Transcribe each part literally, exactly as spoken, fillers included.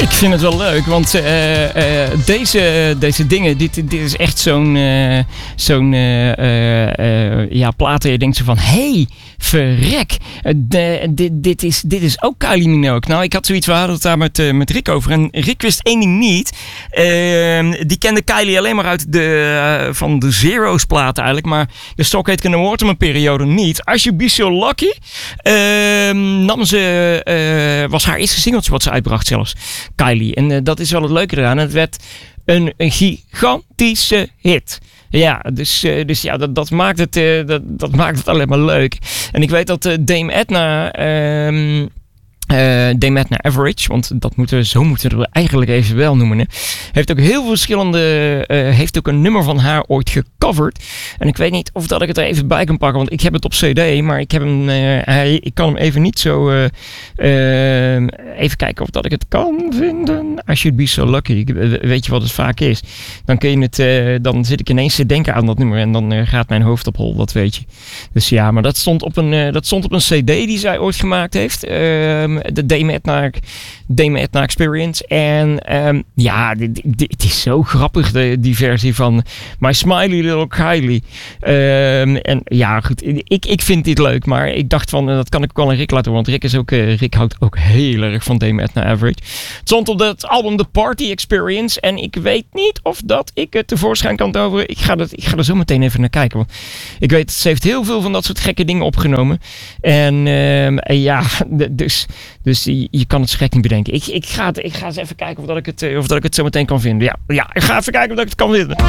Ik vind het wel leuk, want uh, uh, deze, deze dingen, dit, dit is echt zo'n, uh, zo'n uh, uh, ja, plaat. Je denkt zo van, hey, verrek, de, dit, dit, is, dit is ook Kylie Minogue. Nou, ik had zoiets, we hadden het daar met, uh, met Rick over. En Rick wist één ding niet. Uh, die kende Kylie alleen maar uit de, uh, van de Zero's platen eigenlijk. Maar de Stock Aitken Waterman periode niet. As You Be So Lucky uh, nam ze, uh, was haar eerste singeltje wat ze uitbracht zelfs. Kylie. En uh, dat is wel het leuke eraan. Het werd een, een gigantische hit. Ja, dus, uh, dus ja, dat, dat, maakt het, uh, dat, dat maakt het alleen maar leuk. En ik weet dat uh, Dame Edna... Uh, Uh, Dame Edna Average, want dat moeten we, zo moeten we er eigenlijk even wel noemen. Hè. Heeft ook heel veel verschillende, uh, heeft ook een nummer van haar ooit gecoverd. En ik weet niet of dat ik het er even bij kan pakken, want ik heb het op cd, maar ik heb hem, uh, hij, ik kan hem even niet zo, uh, uh, even kijken of dat ik het kan vinden. I Should Be So Lucky, weet je wat het vaak is? Dan kun je het, uh, dan zit ik ineens te denken aan dat nummer en dan uh, gaat mijn hoofd op hol, dat weet je. Dus ja, maar dat stond op een, uh, dat stond op een cd die zij ooit gemaakt heeft. Uh, de Dame Edna, Dame Edna Experience. En um, ja, het is zo grappig, de, die versie van My Smiley Little Kylie. Um, en ja, goed, ik, ik vind dit leuk, maar ik dacht van, dat kan ik ook wel aan Rick laten horen, want Rick, is ook, uh, Rick houdt ook heel erg van Dame Edna Average. Het stond op het album The Party Experience en ik weet niet of dat ik het tevoorschijn kan toveren. Ik ga, dat, ik ga er zo meteen even naar kijken, want ik weet, ze heeft heel veel van dat soort gekke dingen opgenomen. En, um, en ja, dus... Dus je, je kan het schrik niet bedenken. Ik, ik, ga het, ik ga eens even kijken of, dat ik, het, of dat ik het zo meteen kan vinden. Ja, ja, ik ga even kijken of dat ik het kan vinden.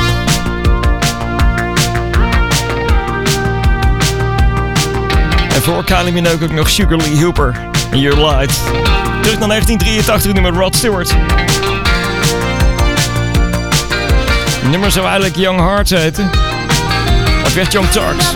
En voor Kylie Minogue ook nog Sugar Lee Hooper en Your Light. Terug naar negentien drieëntachtig, nummer Rod Stewart. Het nummer zou eigenlijk Young Hearts heten. Maar het werd Young Turks.